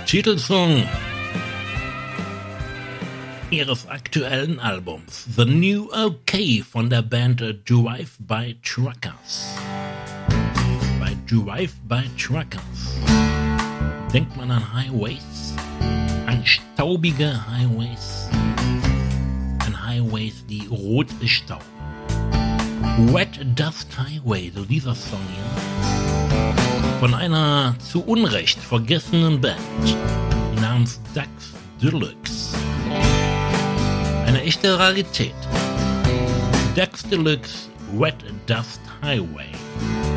Titelsong ihres aktuellen Albums The New OK von der Band Drive-By Truckers. Bei Drive-By Truckers denkt man an Highways, an staubige Highways, an Highways, die rot ist Staub. Wet Dust Highway, so dieser Song hier, von einer zu Unrecht vergessenen Band namens Ducks Deluxe. Eine echte Rarität. Ducks Deluxe, Wet Dust Highway.